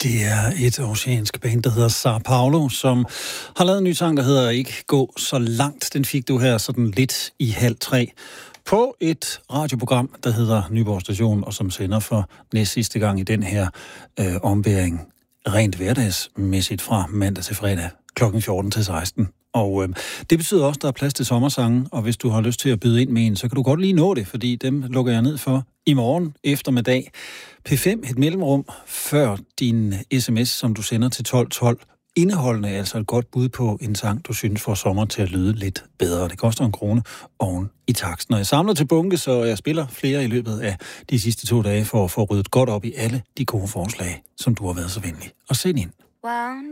Det er et oceansk band, der hedder Sao Paulo, som har lavet en ny sang, der hedder Ikke gå så langt. Den fik du her sådan lidt i 2:30 på et radioprogram, der hedder Nyborg Station, og som sender for næst sidste gang i den her ombæring rent hverdagsmæssigt fra mandag til fredag kl. 14 til 16. Og det betyder også, at der er plads til sommersange, og hvis du har lyst til at byde ind med en, så kan du godt lige nå det, fordi dem lukker jeg ned for i morgen eftermiddag. P5, et mellemrum før din sms, som du sender til 1212. Indeholdende er altså et godt bud på en sang, du synes får sommer til at lyde lidt bedre. Det koster 1 krone oven i taksten. Og jeg samler til bunke, så jeg spiller flere i løbet af de sidste 2 dage for at få ryddet godt op i alle de gode forslag, som du har været så venlig at sende ind. 1,